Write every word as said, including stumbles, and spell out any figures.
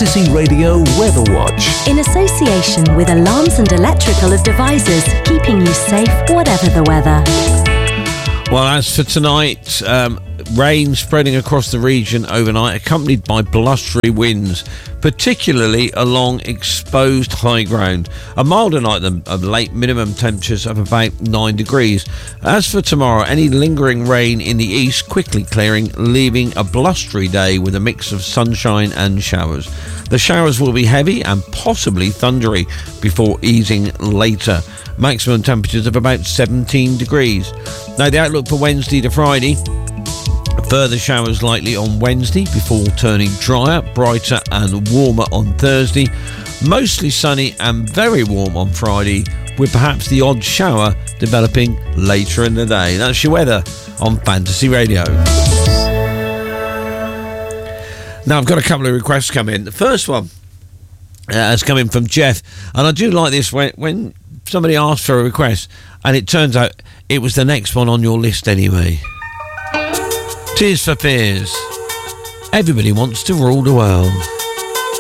Fantasy Radio Weather Watch. In association with Alarms and Electrical Devices, keeping you safe whatever the weather. Well, as for tonight, um, rain spreading across the region overnight, accompanied by blustery winds, particularly along exposed high ground. A milder night than of late, minimum temperatures of about nine degrees. As for tomorrow, any lingering rain in the east quickly clearing, leaving a blustery day with a mix of sunshine and showers. The showers will be heavy and possibly thundery before easing later. Maximum temperatures of about seventeen degrees. Now, the outlook for Wednesday to Friday. Further showers likely on Wednesday before turning drier, brighter and warmer on Thursday. Mostly sunny and very warm on Friday, with perhaps the odd shower developing later in the day. That's your weather on Fantasy Radio. Now, I've got a couple of requests come in. The first one uh, has come in from Jeff, and I do like this when, when somebody asks for a request and it turns out it was the next one on your list anyway. Tears for Fears. Everybody wants to rule the world.